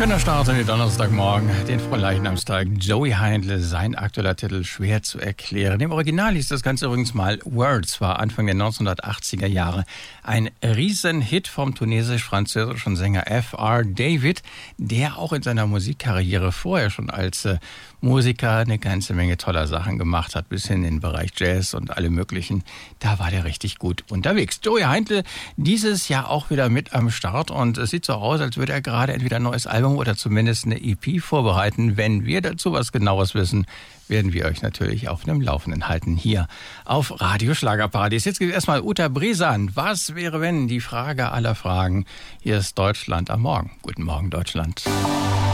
Schöner Start in den Donnerstagmorgen, den Fronleichnamstag. Joey Heindle, sein aktueller Titel schwer zu erklären. Im Original hieß das Ganze übrigens mal Words, war Anfang der 1980er Jahre ein Riesenhit vom tunesisch-französischen Sänger F.R. David, der auch in seiner Musikkarriere vorher schon als Musiker eine ganze Menge toller Sachen gemacht hat, bis hin in den Bereich Jazz und alle möglichen. Da war der richtig gut unterwegs. Joey Heindle dieses Jahr auch wieder mit am Start und es sieht so aus, als würde er gerade entweder ein neues Album oder zumindest eine EP vorbereiten. Wenn wir dazu was Genaues wissen, werden wir euch natürlich auf dem Laufenden halten hier auf Radio Schlagerparadies. Jetzt geht erstmal Uta Bresan. Was wäre, wenn? Die Frage aller Fragen. Hier ist Deutschland am Morgen. Guten Morgen, Deutschland.